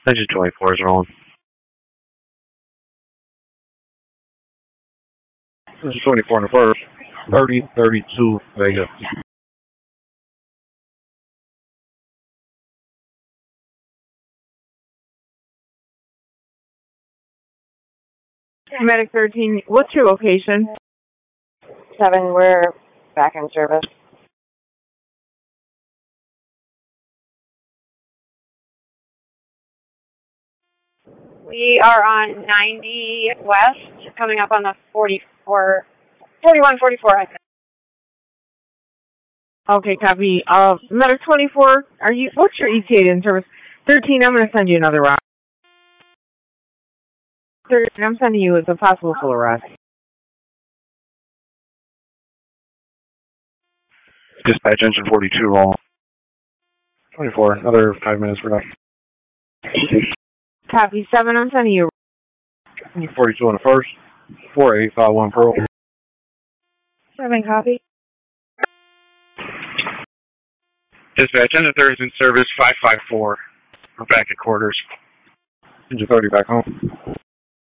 Engine 24 is rolling. Engine 24 in the first. 3032 Vega. Medic 13, what's your location? 7, we're back in service. We are on 90 west, coming up on the 4144, I think. Okay, copy. Medic 24, what's your ETA in service? 13, I'm going to send you another route. 13, I'm sending you as a possible full arrest. Dispatch engine 42 rolling. 24, another 5 minutes for that. Copy 7, I'm sending you. 42 on the first. 4851 Pearl. 7, copy. Dispatch engine 30 is in service 554. We're back at quarters. Engine 30 back home.